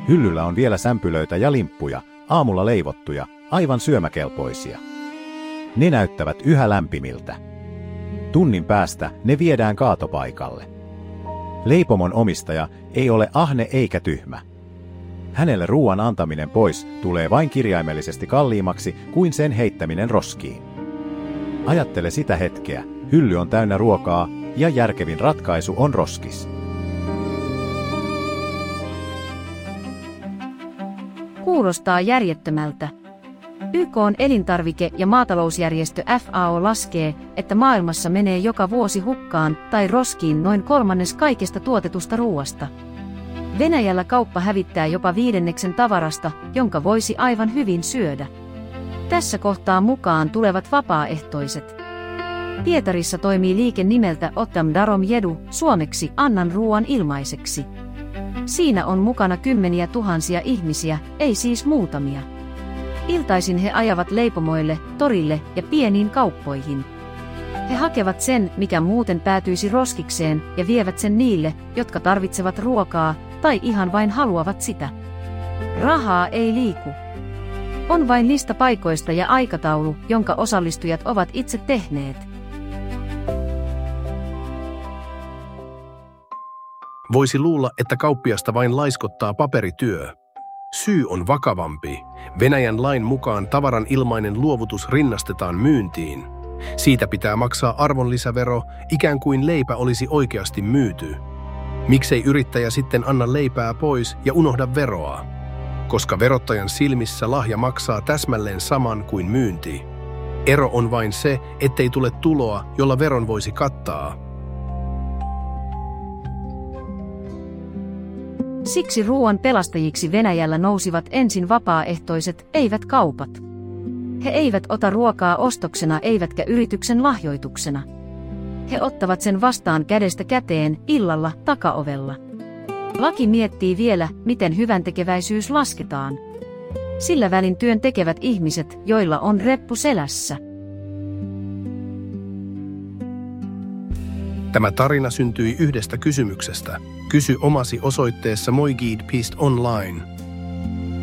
Hyllyllä on vielä sämpylöitä ja limppuja, aamulla leivottuja, aivan syömäkelpoisia. Ne näyttävät yhä lämpimiltä. Tunnin päästä ne viedään kaatopaikalle. Leipomon omistaja ei ole ahne eikä tyhmä. Hänelle ruoan antaminen pois tulee vain kirjaimellisesti kalliimmaksi kuin sen heittäminen roskiin. Ajattele sitä hetkeä, hylly on täynnä ruokaa ja järkevin ratkaisu on roskis. Kuulostaa järjettömältä. YK:n elintarvike- ja maatalousjärjestö FAO laskee, että maailmassa menee joka vuosi hukkaan tai roskiin noin 1/3 kaikesta tuotetusta ruoasta. Venäjällä kauppa hävittää jopa 1/5 tavarasta, jonka voisi aivan hyvin syödä. Tässä kohtaa mukaan tulevat vapaaehtoiset. Pietarissa toimii liike nimeltä Otam Darom Jedu, suomeksi Annan ruoan ilmaiseksi. Siinä on mukana kymmeniä tuhansia ihmisiä, ei siis muutamia. Iltaisin he ajavat leipomoille, torille ja pieniin kauppoihin. He hakevat sen, mikä muuten päätyisi roskikseen, ja vievät sen niille, jotka tarvitsevat ruokaa tai ihan vain haluavat sitä. Rahaa ei liiku. On vain lista paikoista ja aikataulu, jonka osallistujat ovat itse tehneet. Voisi luulla, että kauppiasta vain laiskottaa paperityö. Syy on vakavampi. Venäjän lain mukaan tavaran ilmainen luovutus rinnastetaan myyntiin. Siitä pitää maksaa arvonlisävero, ikään kuin leipä olisi oikeasti myyty. Miksei yrittäjä sitten anna leipää pois ja unohda veroa? Koska verottajan silmissä lahja maksaa täsmälleen saman kuin myynti. Ero on vain se, ettei tule tuloa, jolla veron voisi kattaa. Siksi ruoan pelastajiksi Venäjällä nousivat ensin vapaaehtoiset, eivät kaupat. He eivät ota ruokaa ostoksena eivätkä yrityksen lahjoituksena. He ottavat sen vastaan kädestä käteen, illalla, takaovella. Laki miettii vielä, miten hyväntekeväisyys lasketaan. Sillä välin työn tekevät ihmiset, joilla on reppu selässä. Tämä tarina syntyi yhdestä kysymyksestä. Kysy omasi osoitteessa moigid.online.